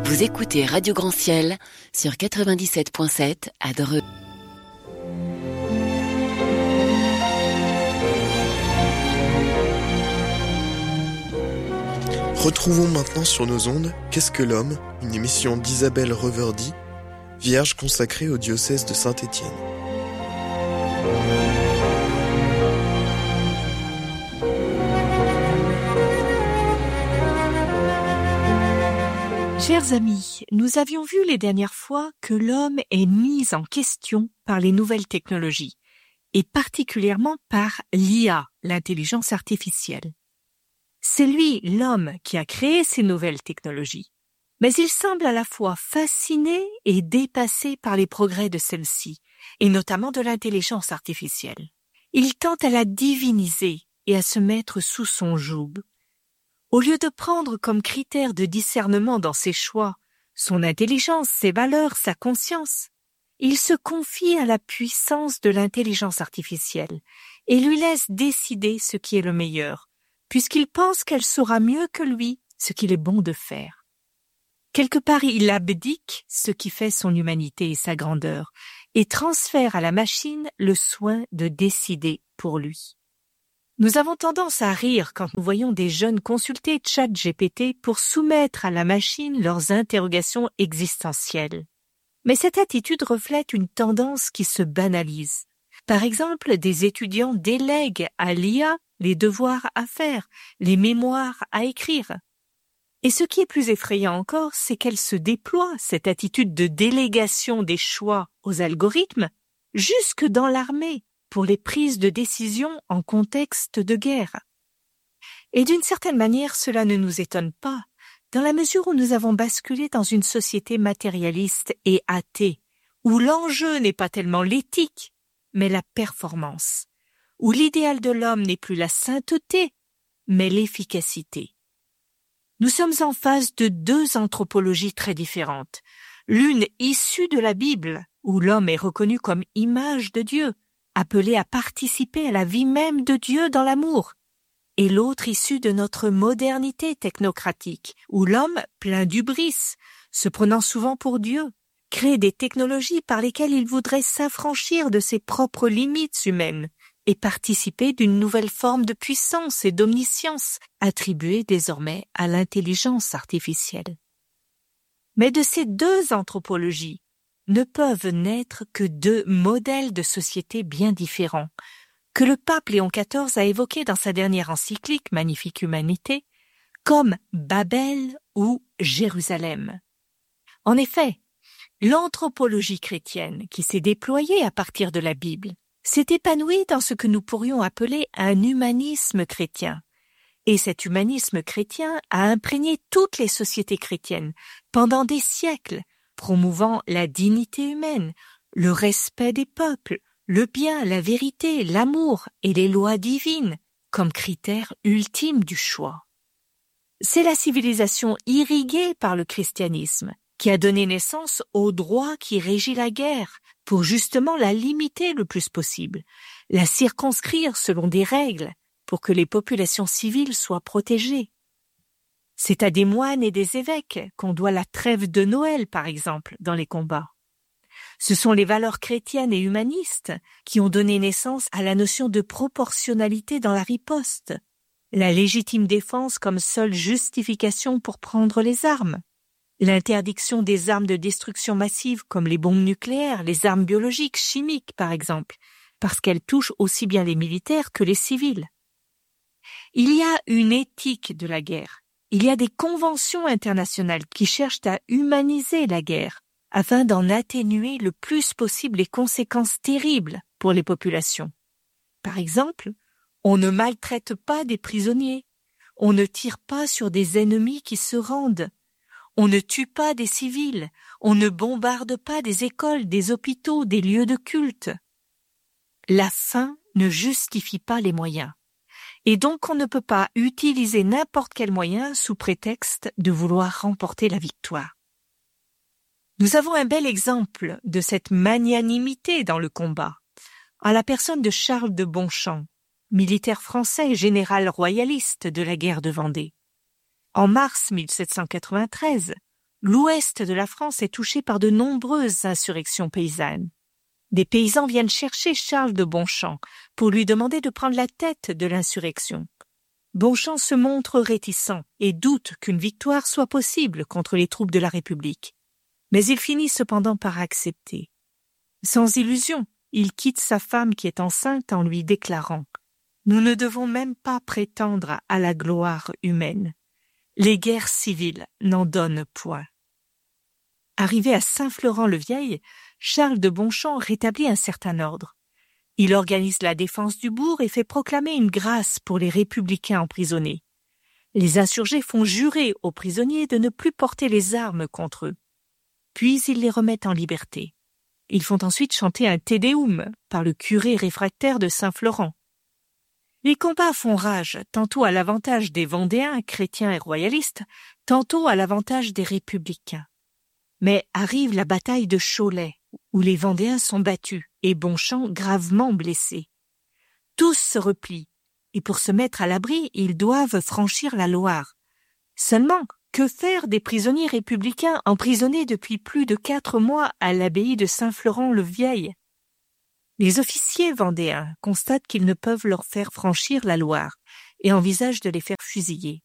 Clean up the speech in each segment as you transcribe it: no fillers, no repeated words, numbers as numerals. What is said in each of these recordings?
Vous écoutez Radio Grand Ciel sur 97.7 à Dreux. Retrouvons maintenant sur nos ondes Qu'est-ce que l'homme, une émission d'Isabelle Reverdy, vierge consacrée au diocèse de Saint-Étienne. Chers amis, nous avions vu les dernières fois que l'homme est mis en question par les nouvelles technologies, et particulièrement par l'IA, l'intelligence artificielle. C'est lui, l'homme, qui a créé ces nouvelles technologies, mais il semble à la fois fasciné et dépassé par les progrès de celle-ci, et notamment de l'intelligence artificielle. Il tente à la diviniser et à se mettre sous son joug. Au lieu de prendre comme critère de discernement dans ses choix son intelligence, ses valeurs, sa conscience, il se confie à la puissance de l'intelligence artificielle et lui laisse décider ce qui est le meilleur, puisqu'il pense qu'elle saura mieux que lui ce qu'il est bon de faire. Quelque part, il abdique ce qui fait son humanité et sa grandeur et transfère à la machine le soin de décider pour lui. Nous avons tendance à rire quand nous voyons des jeunes consulter ChatGPT pour soumettre à la machine leurs interrogations existentielles. Mais cette attitude reflète une tendance qui se banalise. Par exemple, des étudiants délèguent à l'IA les devoirs à faire, les mémoires à écrire. Et ce qui est plus effrayant encore, c'est qu'elle se déploie, cette attitude de délégation des choix aux algorithmes, jusque dans l'armée, pour les prises de décision en contexte de guerre. Et d'une certaine manière, cela ne nous étonne pas, dans la mesure où nous avons basculé dans une société matérialiste et athée, où l'enjeu n'est pas tellement l'éthique, mais la performance, où l'idéal de l'homme n'est plus la sainteté, mais l'efficacité. Nous sommes en face de deux anthropologies très différentes, l'une issue de la Bible, où l'homme est reconnu comme image de Dieu, appelé à participer à la vie même de Dieu dans l'amour, et l'autre issue de notre modernité technocratique, où l'homme, plein d'hubris, se prenant souvent pour Dieu, crée des technologies par lesquelles il voudrait s'affranchir de ses propres limites humaines et participer d'une nouvelle forme de puissance et d'omniscience attribuée désormais à l'intelligence artificielle. Mais de ces deux anthropologies, ne peuvent naître que deux modèles de société bien différents, que le pape Léon XIV a évoqués dans sa dernière encyclique Magnifique Humanité, comme Babel ou Jérusalem. En effet, l'anthropologie chrétienne qui s'est déployée à partir de la Bible s'est épanouie dans ce que nous pourrions appeler un humanisme chrétien. Et cet humanisme chrétien a imprégné toutes les sociétés chrétiennes pendant des siècles, promouvant la dignité humaine, le respect des peuples, le bien, la vérité, l'amour et les lois divines comme critères ultimes du choix. C'est la civilisation irriguée par le christianisme qui a donné naissance au droit qui régit la guerre pour justement la limiter le plus possible, la circonscrire selon des règles pour que les populations civiles soient protégées. C'est à des moines et des évêques qu'on doit la trêve de Noël, par exemple, dans les combats. Ce sont les valeurs chrétiennes et humanistes qui ont donné naissance à la notion de proportionnalité dans la riposte, la légitime défense comme seule justification pour prendre les armes, l'interdiction des armes de destruction massive comme les bombes nucléaires, les armes biologiques, chimiques, par exemple, parce qu'elles touchent aussi bien les militaires que les civils. Il y a une éthique de la guerre. Il y a des conventions internationales qui cherchent à humaniser la guerre afin d'en atténuer le plus possible les conséquences terribles pour les populations. Par exemple, on ne maltraite pas des prisonniers, on ne tire pas sur des ennemis qui se rendent, on ne tue pas des civils, on ne bombarde pas des écoles, des hôpitaux, des lieux de culte. La fin ne justifie pas les moyens. Et donc on ne peut pas utiliser n'importe quel moyen sous prétexte de vouloir remporter la victoire. Nous avons un bel exemple de cette magnanimité dans le combat, à la personne de Charles de Bonchamp, militaire français et général royaliste de la guerre de Vendée. En mars 1793, l'ouest de la France est touché par de nombreuses insurrections paysannes. Des paysans viennent chercher Charles de Bonchamp pour lui demander de prendre la tête de l'insurrection. Bonchamp se montre réticent et doute qu'une victoire soit possible contre les troupes de la République. Mais il finit cependant par accepter. Sans illusion, il quitte sa femme qui est enceinte en lui déclarant « Nous ne devons même pas prétendre à la gloire humaine. Les guerres civiles n'en donnent point. » Arrivé à Saint-Florent-le-Vieil, Charles de Bonchamp rétablit un certain ordre. Il organise la défense du bourg et fait proclamer une grâce pour les républicains emprisonnés. Les insurgés font jurer aux prisonniers de ne plus porter les armes contre eux. Puis ils les remettent en liberté. Ils font ensuite chanter un Te Deum par le curé réfractaire de Saint-Florent. Les combats font rage, tantôt à l'avantage des Vendéens, chrétiens et royalistes, tantôt à l'avantage des républicains. Mais arrive la bataille de Cholet, où les Vendéens sont battus et Bonchamp gravement blessé. Tous se replient, et pour se mettre à l'abri, ils doivent franchir la Loire. Seulement, que faire des prisonniers républicains emprisonnés depuis plus de 4 mois à l'abbaye de Saint-Florent-le-Vieil? Les officiers vendéens constatent qu'ils ne peuvent leur faire franchir la Loire et envisagent de les faire fusiller.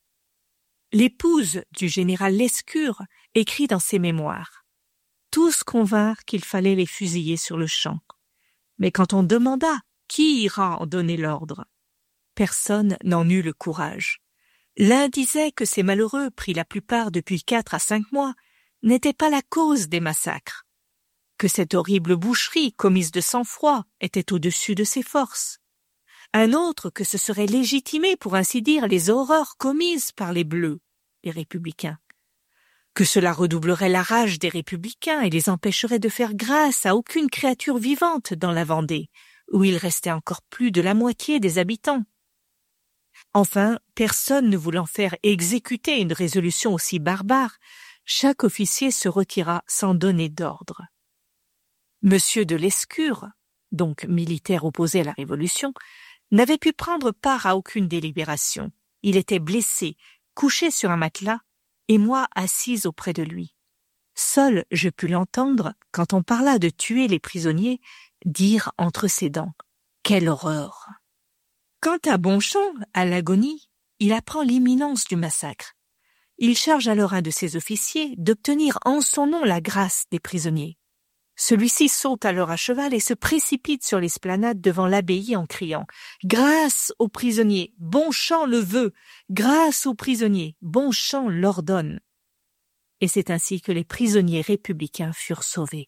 L'épouse du général Lescure écrit dans ses mémoires. Tous convinrent qu'il fallait les fusiller sur le champ. Mais quand on demanda qui ira en donner l'ordre, personne n'en eut le courage. L'un disait que ces malheureux, pris la plupart depuis 4 à 5 mois, n'étaient pas la cause des massacres, que cette horrible boucherie commise de sang-froid était au-dessus de ses forces. Un autre que ce serait légitimer, pour ainsi dire, les horreurs commises par les Bleus, les républicains, que cela redoublerait la rage des républicains et les empêcherait de faire grâce à aucune créature vivante dans la Vendée, où il restait encore plus de la moitié des habitants. Enfin, personne ne voulant faire exécuter une résolution aussi barbare, chaque officier se retira sans donner d'ordre. Monsieur de Lescure, donc militaire opposé à la Révolution, n'avait pu prendre part à aucune délibération. Il était blessé, couché sur un matelas, et moi assise auprès de lui. Seul je pus l'entendre, quand on parla de tuer les prisonniers, dire entre ses dents « Quelle horreur !» Quant à Bonchamp, à l'agonie, il apprend l'imminence du massacre. Il charge alors un de ses officiers d'obtenir en son nom la grâce des prisonniers. Celui-ci saute alors à cheval et se précipite sur l'esplanade devant l'abbaye en criant « Grâce aux prisonniers, Bonchamp le veut, grâce aux prisonniers, Bonchamp l'ordonne. » Et c'est ainsi que les prisonniers républicains furent sauvés.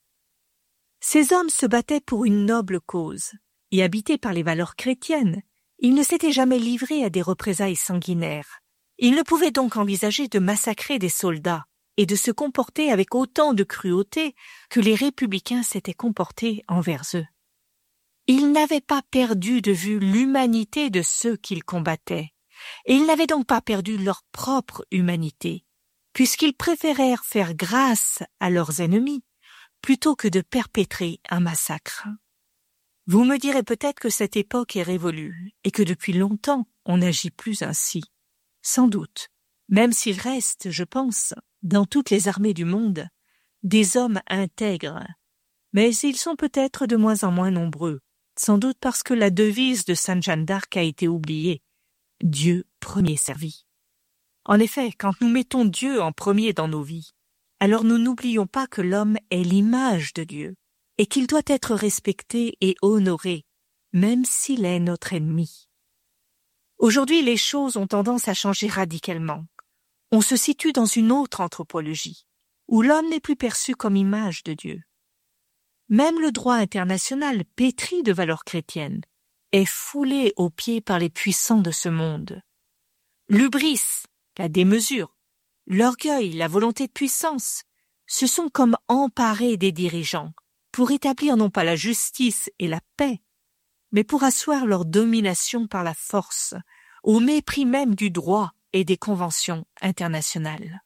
Ces hommes se battaient pour une noble cause, et habités par les valeurs chrétiennes, ils ne s'étaient jamais livrés à des représailles sanguinaires. Ils ne pouvaient donc envisager de massacrer des soldats et de se comporter avec autant de cruauté que les républicains s'étaient comportés envers eux. Ils n'avaient pas perdu de vue l'humanité de ceux qu'ils combattaient, et ils n'avaient donc pas perdu leur propre humanité, puisqu'ils préférèrent faire grâce à leurs ennemis plutôt que de perpétrer un massacre. Vous me direz peut-être que cette époque est révolue et que depuis longtemps on n'agit plus ainsi. Sans doute, même s'il reste, je pense, dans toutes les armées du monde, des hommes intègres, mais ils sont peut-être de moins en moins nombreux, sans doute parce que la devise de Sainte Jeanne d'Arc a été oubliée. Dieu premier servi. En effet, quand nous mettons Dieu en premier dans nos vies, alors nous n'oublions pas que l'homme est l'image de Dieu et qu'il doit être respecté et honoré, même s'il est notre ennemi. Aujourd'hui, les choses ont tendance à changer radicalement. On se situe dans une autre anthropologie, où l'homme n'est plus perçu comme image de Dieu. Même le droit international, pétri de valeurs chrétiennes, est foulé aux pieds par les puissants de ce monde. L'hubris, la démesure, l'orgueil, la volonté de puissance, se sont comme emparés des dirigeants pour établir non pas la justice et la paix, mais pour asseoir leur domination par la force, au mépris même du droit et des conventions internationales.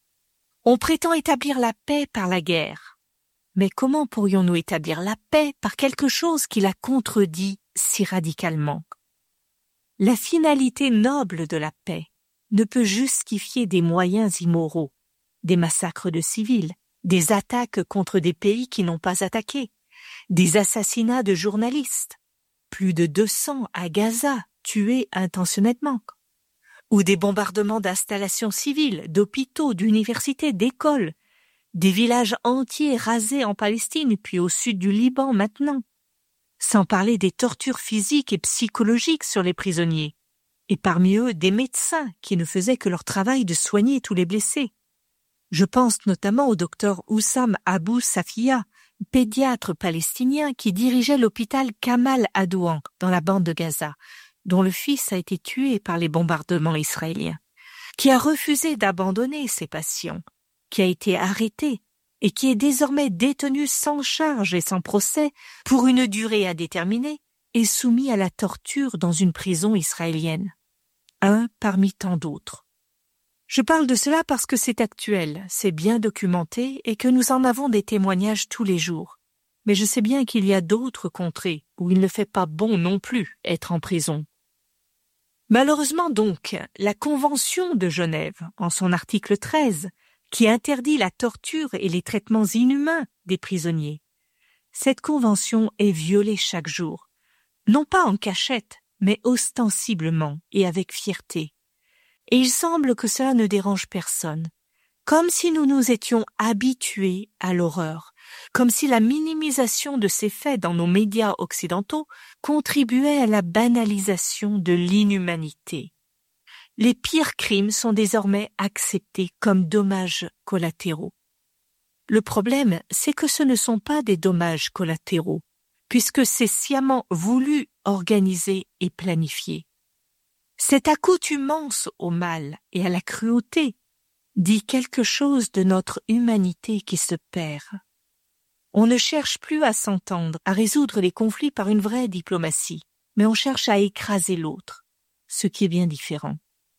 On prétend établir la paix par la guerre, mais comment pourrions-nous établir la paix par quelque chose qui la contredit si radicalement? La finalité noble de la paix ne peut justifier des moyens immoraux, des massacres de civils, des attaques contre des pays qui n'ont pas attaqué, des assassinats de journalistes, plus de 200 à Gaza, tués intentionnellement, ou des bombardements d'installations civiles, d'hôpitaux, d'universités, d'écoles, des villages entiers rasés en Palestine puis au sud du Liban maintenant, sans parler des tortures physiques et psychologiques sur les prisonniers, et parmi eux des médecins qui ne faisaient que leur travail de soigner tous les blessés. Je pense notamment au docteur Oussam Abou Safia, pédiatre palestinien qui dirigeait l'hôpital Kamal Adouan dans la bande de Gaza, dont le fils a été tué par les bombardements israéliens, qui a refusé d'abandonner ses patients, qui a été arrêté et qui est désormais détenu sans charge et sans procès pour une durée indéterminée et soumis à la torture dans une prison israélienne. Un parmi tant d'autres. Je parle de cela parce que c'est actuel, c'est bien documenté et que nous en avons des témoignages tous les jours. Mais je sais bien qu'il y a d'autres contrées où il ne fait pas bon non plus être en prison. Malheureusement donc, la Convention de Genève, en son article 13, qui interdit la torture et les traitements inhumains des prisonniers, cette convention est violée chaque jour, non pas en cachette, mais ostensiblement et avec fierté. Et il semble que cela ne dérange personne, comme si nous nous étions habitués à l'horreur, comme si la minimisation de ces faits dans nos médias occidentaux contribuait à la banalisation de l'inhumanité. Les pires crimes sont désormais acceptés comme dommages collatéraux. Le problème, c'est que ce ne sont pas des dommages collatéraux, puisque c'est sciemment voulu, organisé et planifié. Cette accoutumance au mal et à la cruauté dit quelque chose de notre humanité qui se perd. On ne cherche plus à s'entendre, à résoudre les conflits par une vraie diplomatie, mais on cherche à écraser l'autre, ce qui est bien différent.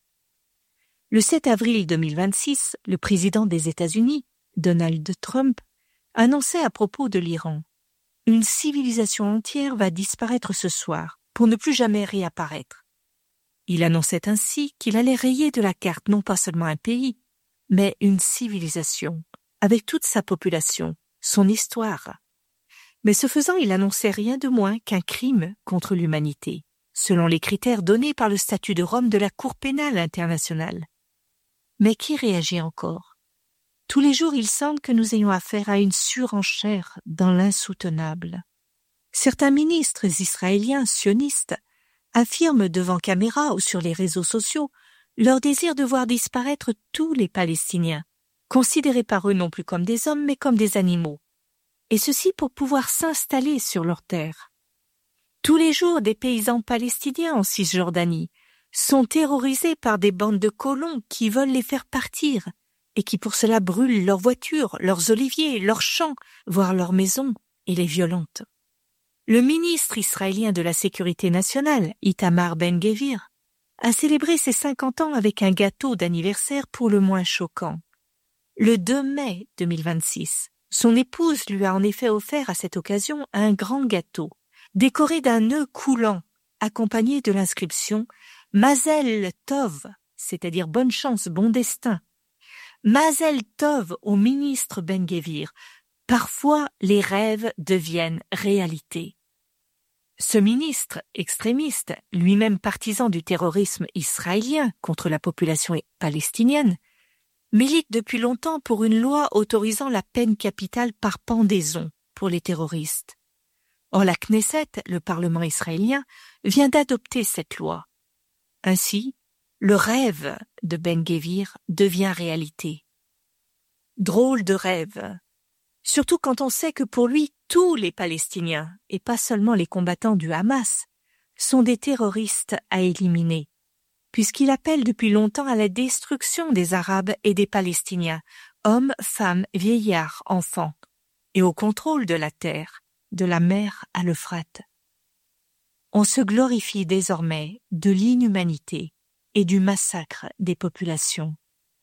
Le 7 avril 2026, le président des États-Unis, Donald Trump, annonçait à propos de l'Iran: « Une civilisation entière va disparaître ce soir, pour ne plus jamais réapparaître. » Il annonçait ainsi qu'il allait rayer de la carte non pas seulement un pays, mais une civilisation, avec toute sa population, son histoire. Mais ce faisant, il annonçait rien de moins qu'un crime contre l'humanité, selon les critères donnés par le statut de Rome de la Cour pénale internationale. Mais qui réagit encore? Tous les jours, il semble que nous ayons affaire à une surenchère dans l'insoutenable. Certains ministres israéliens sionistes affirment devant caméra ou sur les réseaux sociaux leur désir de voir disparaître tous les Palestiniens, considérés par eux non plus comme des hommes mais comme des animaux, et ceci pour pouvoir s'installer sur leurs terres. Tous les jours, des paysans palestiniens en Cisjordanie sont terrorisés par des bandes de colons qui veulent les faire partir et qui pour cela brûlent leurs voitures, leurs oliviers, leurs champs, voire leurs maisons, et les violentent. Le ministre israélien de la Sécurité nationale, Itamar Ben-Gvir, a célébré ses 50 ans avec un gâteau d'anniversaire pour le moins choquant. Le 2 mai 2026, son épouse lui a en effet offert à cette occasion un grand gâteau, décoré d'un nœud coulant, accompagné de l'inscription « Mazel Tov », c'est-à-dire « bonne chance, bon destin ». Mazel Tov au ministre Ben-Gvir. Parfois, les rêves deviennent réalité. Ce ministre extrémiste, lui-même partisan du terrorisme israélien contre la population palestinienne, milite depuis longtemps pour une loi autorisant la peine capitale par pendaison pour les terroristes. Or, la Knesset, le Parlement israélien, vient d'adopter cette loi. Ainsi, le rêve de Ben-Gvir devient réalité. Drôle de rêve. Surtout quand on sait que pour lui, tous les Palestiniens, et pas seulement les combattants du Hamas, sont des terroristes à éliminer, puisqu'il appelle depuis longtemps à la destruction des Arabes et des Palestiniens, hommes, femmes, vieillards, enfants, et au contrôle de la terre, de la mer à l'Euphrate. On se glorifie désormais de l'inhumanité et du massacre des populations.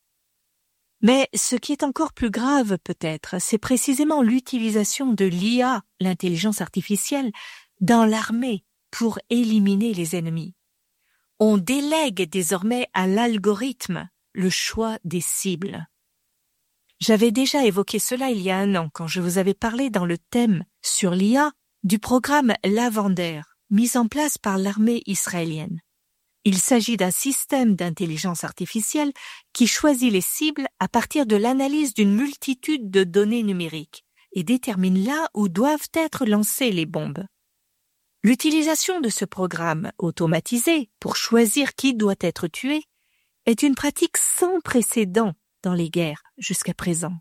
Mais ce qui est encore plus grave peut-être, c'est précisément l'utilisation de l'IA, l'intelligence artificielle, dans l'armée pour éliminer les ennemis. On délègue désormais à l'algorithme le choix des cibles. J'avais déjà évoqué cela il y a 1 an quand je vous avais parlé dans le thème sur l'IA du programme Lavender, mis en place par l'armée israélienne. Il s'agit d'un système d'intelligence artificielle qui choisit les cibles à partir de l'analyse d'une multitude de données numériques et détermine là où doivent être lancées les bombes. L'utilisation de ce programme automatisé pour choisir qui doit être tué est une pratique sans précédent dans les guerres jusqu'à présent.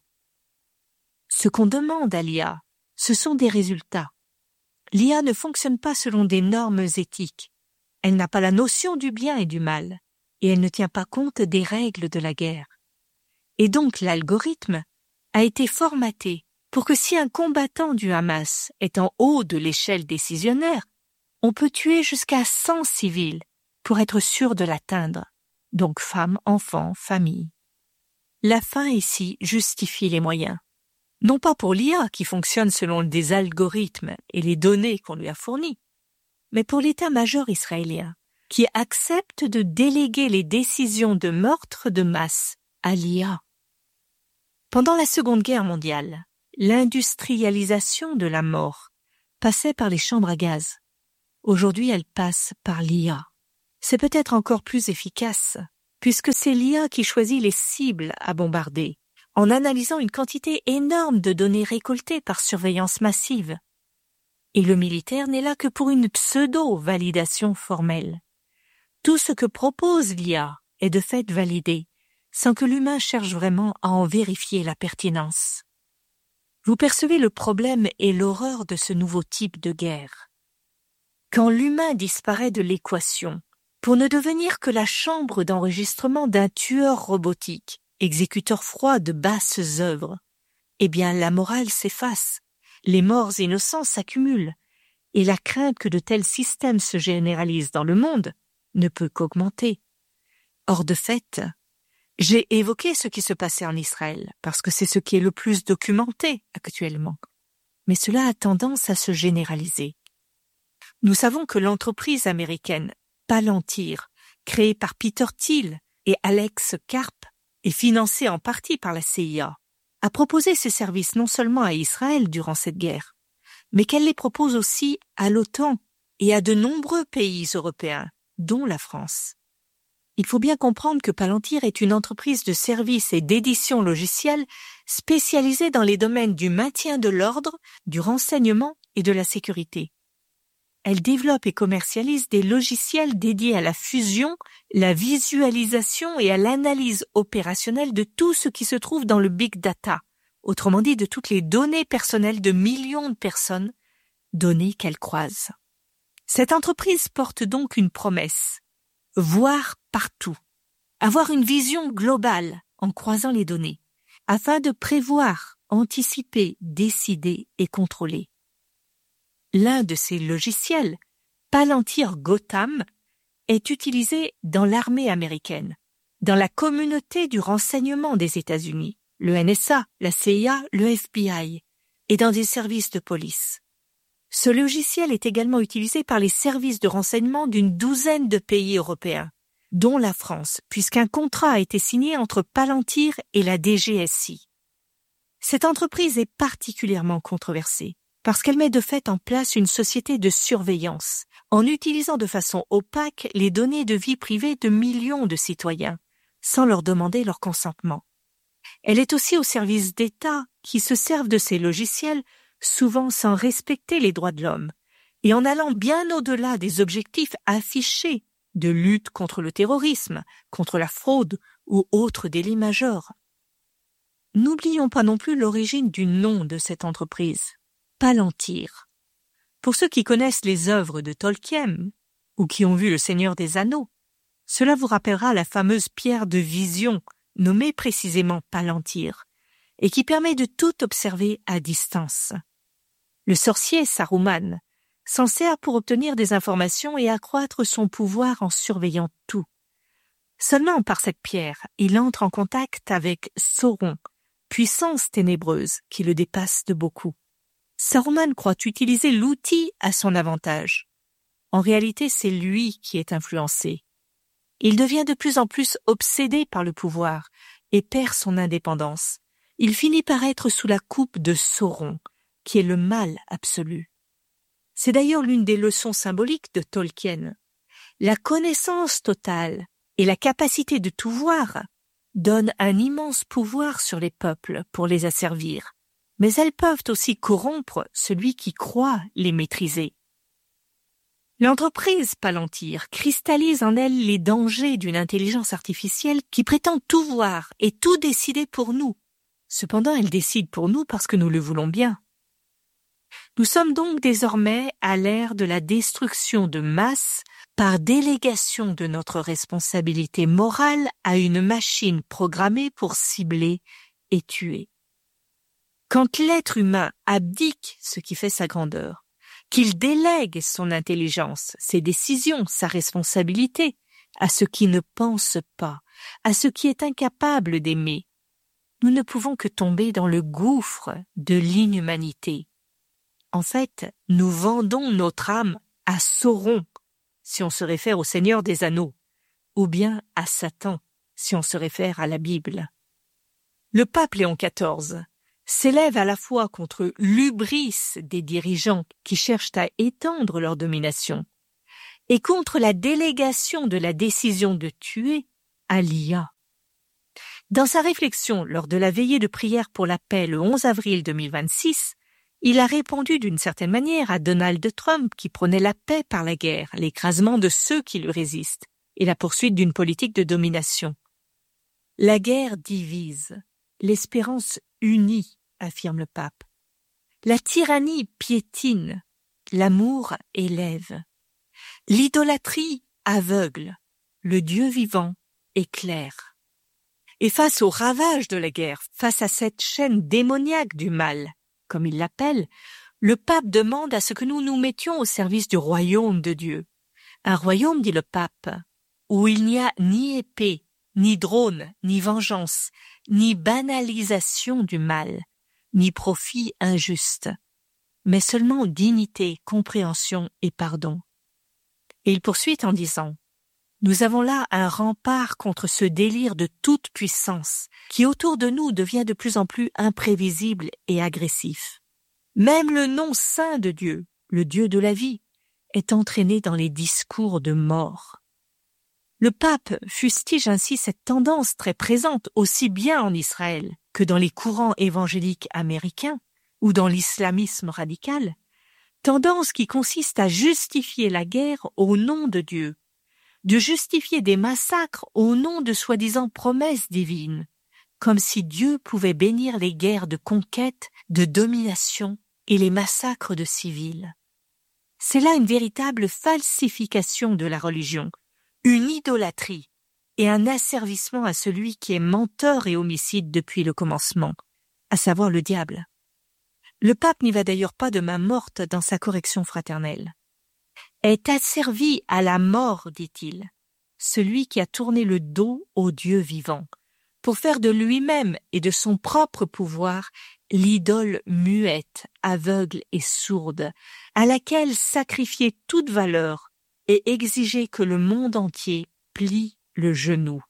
Ce qu'on demande à l'IA, ce sont des résultats. L'IA ne fonctionne pas selon des normes éthiques. Elle n'a pas la notion du bien et du mal, et elle ne tient pas compte des règles de la guerre. Et donc l'algorithme a été formaté pour que si un combattant du Hamas est en haut de l'échelle décisionnaire, on peut tuer jusqu'à 100 civils pour être sûr de l'atteindre, donc femmes, enfants, familles. La fin ici justifie les moyens. Non pas pour l'IA qui fonctionne selon des algorithmes et les données qu'on lui a fournies, mais pour l'état-major israélien, qui accepte de déléguer les décisions de meurtre de masse à l'IA. Pendant la Seconde Guerre mondiale, l'industrialisation de la mort passait par les chambres à gaz. Aujourd'hui, elle passe par l'IA. C'est peut-être encore plus efficace, puisque c'est l'IA qui choisit les cibles à bombarder, en analysant une quantité énorme de données récoltées par surveillance massive. Et le militaire n'est là que pour une pseudo-validation formelle. Tout ce que propose l'IA est de fait validé, sans que l'humain cherche vraiment à en vérifier la pertinence. Vous percevez le problème et l'horreur de ce nouveau type de guerre. Quand l'humain disparaît de l'équation, pour ne devenir que la chambre d'enregistrement d'un tueur robotique, exécuteur froid de basses œuvres, eh bien la morale s'efface. Les morts innocents s'accumulent, et la crainte que de tels systèmes se généralisent dans le monde ne peut qu'augmenter. Or de fait, j'ai évoqué ce qui se passait en Israël, parce que c'est ce qui est le plus documenté actuellement. Mais cela a tendance à se généraliser. Nous savons que l'entreprise américaine Palantir, créée par Peter Thiel et Alex Karp, et financée en partie par la CIA, a proposé ses services non seulement à Israël durant cette guerre, mais qu'elle les propose aussi à l'OTAN et à de nombreux pays européens, dont la France. Il faut bien comprendre que Palantir est une entreprise de services et d'édition logicielle spécialisée dans les domaines du maintien de l'ordre, du renseignement et de la sécurité. Elle développe et commercialise des logiciels dédiés à la fusion, la visualisation et à l'analyse opérationnelle de tout ce qui se trouve dans le big data, autrement dit de toutes les données personnelles de millions de personnes, données qu'elle croise. Cette entreprise porte donc une promesse, voir partout, avoir une vision globale en croisant les données, afin de prévoir, anticiper, décider et contrôler. L'un de ces logiciels, Palantir Gotham, est utilisé dans l'armée américaine, dans la communauté du renseignement des États-Unis, le NSA, la CIA, le FBI, et dans des services de police. Ce logiciel est également utilisé par les services de renseignement d'une douzaine de pays européens, dont la France, puisqu'un contrat a été signé entre Palantir et la DGSI. Cette entreprise est particulièrement controversée, parce qu'elle met de fait en place une société de surveillance, en utilisant de façon opaque les données de vie privée de millions de citoyens, sans leur demander leur consentement. Elle est aussi au service d'États qui se servent de ces logiciels, souvent sans respecter les droits de l'homme, et en allant bien au-delà des objectifs affichés de lutte contre le terrorisme, contre la fraude ou autres délits majeurs. N'oublions pas non plus l'origine du nom de cette entreprise. Palantir. Pour ceux qui connaissent les œuvres de Tolkien ou qui ont vu Le Seigneur des Anneaux, cela vous rappellera la fameuse pierre de vision nommée précisément Palantir et qui permet de tout observer à distance. Le sorcier Saruman s'en sert pour obtenir des informations et accroître son pouvoir en surveillant tout. Seulement par cette pierre, il entre en contact avec Sauron, puissance ténébreuse qui le dépasse de beaucoup. Saruman croit utiliser l'outil à son avantage. En réalité, c'est lui qui est influencé. Il devient de plus en plus obsédé par le pouvoir et perd son indépendance, il finit par être sous la coupe de Sauron, qui est le mal absolu. C'est d'ailleurs l'une des leçons symboliques de Tolkien. La connaissance totale et la capacité de tout voir donnent un immense pouvoir sur les peuples pour les asservir, mais elles peuvent aussi corrompre celui qui croit les maîtriser. L'entreprise Palantir cristallise en elle les dangers d'une intelligence artificielle qui prétend tout voir et tout décider pour nous. Cependant, elle décide pour nous parce que nous le voulons bien. Nous sommes donc désormais à l'ère de la destruction de masse par délégation de notre responsabilité morale à une machine programmée pour cibler et tuer. Quand l'être humain abdique ce qui fait sa grandeur, qu'il délègue son intelligence, ses décisions, sa responsabilité à ce qui ne pense pas, à ce qui est incapable d'aimer, nous ne pouvons que tomber dans le gouffre de l'inhumanité. En fait, nous vendons notre âme à Sauron, si on se réfère au Seigneur des Anneaux, ou bien à Satan, si on se réfère à la Bible. Le pape Léon XIV s'élève à la fois contre l'hubris des dirigeants qui cherchent à étendre leur domination et contre la délégation de la décision de tuer à l'IA. Dans sa réflexion lors de la veillée de prière pour la paix le 11 avril 2026, il a répondu d'une certaine manière à Donald Trump qui prônait la paix par la guerre, l'écrasement de ceux qui lui résistent et la poursuite d'une politique de domination. La guerre divise, l'espérance unit, affirme le pape. La tyrannie piétine, l'amour élève. L'idolâtrie aveugle, le Dieu vivant éclaire. Et face aux ravages de la guerre, face à cette chaîne démoniaque du mal, comme il l'appelle, le pape demande à ce que nous nous mettions au service du royaume de Dieu. Un royaume, dit le pape, où il n'y a ni épée, ni drone, ni vengeance, ni banalisation du mal, ni profit injuste, mais seulement dignité, compréhension et pardon. Et il poursuit en disant « Nous avons là un rempart contre ce délire de toute puissance qui autour de nous devient de plus en plus imprévisible et agressif. Même le nom saint de Dieu, le Dieu de la vie, est entraîné dans les discours de mort. » Le pape fustige ainsi cette tendance très présente aussi bien en Israël que dans les courants évangéliques américains ou dans l'islamisme radical, tendance qui consiste à justifier la guerre au nom de Dieu, de justifier des massacres au nom de soi-disant promesses divines, comme si Dieu pouvait bénir les guerres de conquête, de domination et les massacres de civils. C'est là une véritable falsification de la religion, une idolâtrie et un asservissement à celui qui est menteur et homicide depuis le commencement, à savoir le diable. Le pape n'y va d'ailleurs pas de main morte dans sa correction fraternelle. Est asservi à la mort, dit-il, celui qui a tourné le dos au Dieu vivant, pour faire de lui-même et de son propre pouvoir l'idole muette, aveugle et sourde, à laquelle sacrifier toute valeur et exiger que le monde entier plie le genou.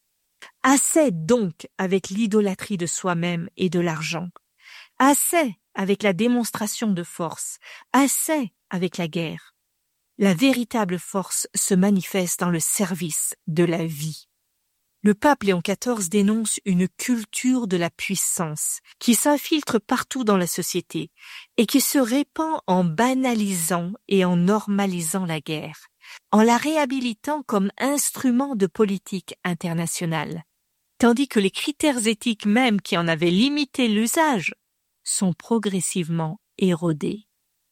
Assez donc avec l'idolâtrie de soi-même et de l'argent, assez avec la démonstration de force, assez avec la guerre. La véritable force se manifeste dans le service de la vie. Le pape Léon XIV dénonce une culture de la puissance qui s'infiltre partout dans la société et qui se répand en banalisant et en normalisant la guerre, en la réhabilitant comme instrument de politique internationale, tandis que les critères éthiques même qui en avaient limité l'usage sont progressivement érodés.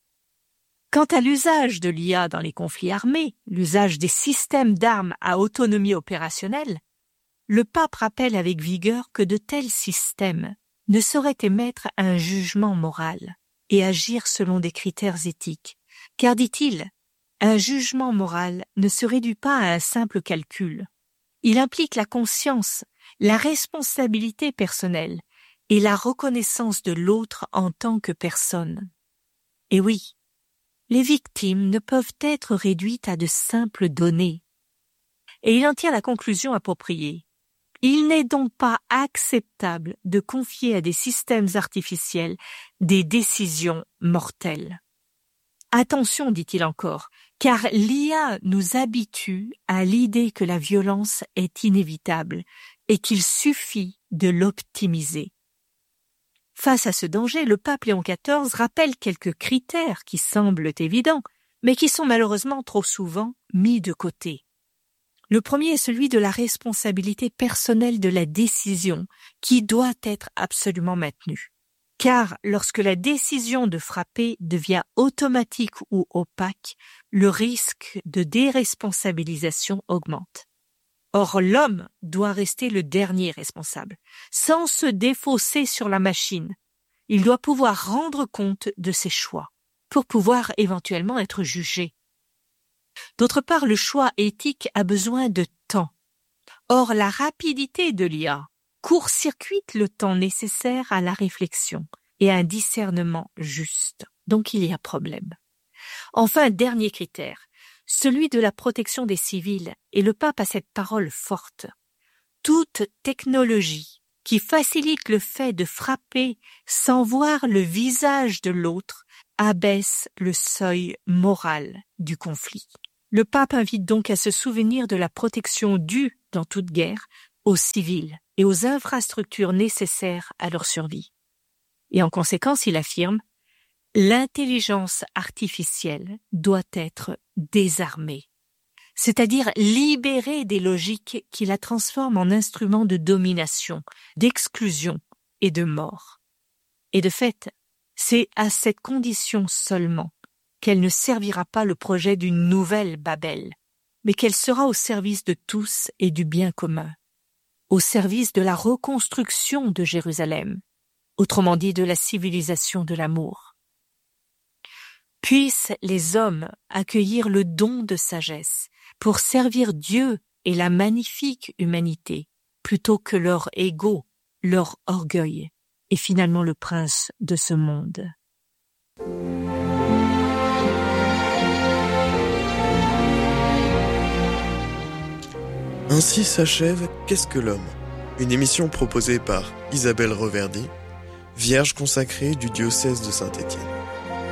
Quant à l'usage de l'IA dans les conflits armés, l'usage des systèmes d'armes à autonomie opérationnelle, le pape rappelle avec vigueur que de tels systèmes ne sauraient émettre un jugement moral et agir selon des critères éthiques, car, dit-il, un jugement moral ne se réduit pas à un simple calcul. Il implique la conscience, la responsabilité personnelle et la reconnaissance de l'autre en tant que personne. Et oui, les victimes ne peuvent être réduites à de simples données. Et il en tire la conclusion appropriée. Il n'est donc pas acceptable de confier à des systèmes artificiels des décisions mortelles. Attention, dit-il encore, car l'IA nous habitue à l'idée que la violence est inévitable et qu'il suffit de l'optimiser. Face à ce danger, le pape Léon XIV rappelle quelques critères qui semblent évidents, mais qui sont malheureusement trop souvent mis de côté. Le premier est celui de la responsabilité personnelle de la décision, qui doit être absolument maintenue. Car lorsque la décision de frapper devient automatique ou opaque, le risque de déresponsabilisation augmente. Or, l'homme doit rester le dernier responsable, sans se défausser sur la machine. Il doit pouvoir rendre compte de ses choix, pour pouvoir éventuellement être jugé. D'autre part, le choix éthique a besoin de temps. Or, la rapidité de l'IA court-circuite le temps nécessaire à la réflexion et à un discernement juste. Donc, il y a problème. Enfin, dernier critère, celui de la protection des civils, et le pape a cette parole forte. Toute technologie qui facilite le fait de frapper sans voir le visage de l'autre abaisse le seuil moral du conflit. Le pape invite donc à se souvenir de la protection due, dans toute guerre, aux civils et aux infrastructures nécessaires à leur survie. Et en conséquence, il affirme « L'intelligence artificielle doit être désarmée », c'est-à-dire libérée des logiques qui la transforment en instrument de domination, d'exclusion et de mort. Et de fait, c'est à cette condition seulement qu'elle ne servira pas le projet d'une nouvelle Babel, mais qu'elle sera au service de tous et du bien commun, au service de la reconstruction de Jérusalem, autrement dit de la civilisation de l'amour. Puissent les hommes accueillir le don de sagesse pour servir Dieu et la magnifique humanité, plutôt que leur ego, leur orgueil, et finalement le prince de ce monde. Ainsi s'achève Qu'est-ce que l'homme ? Une émission proposée par Isabelle Reverdy, vierge consacrée du diocèse de Saint-Étienne.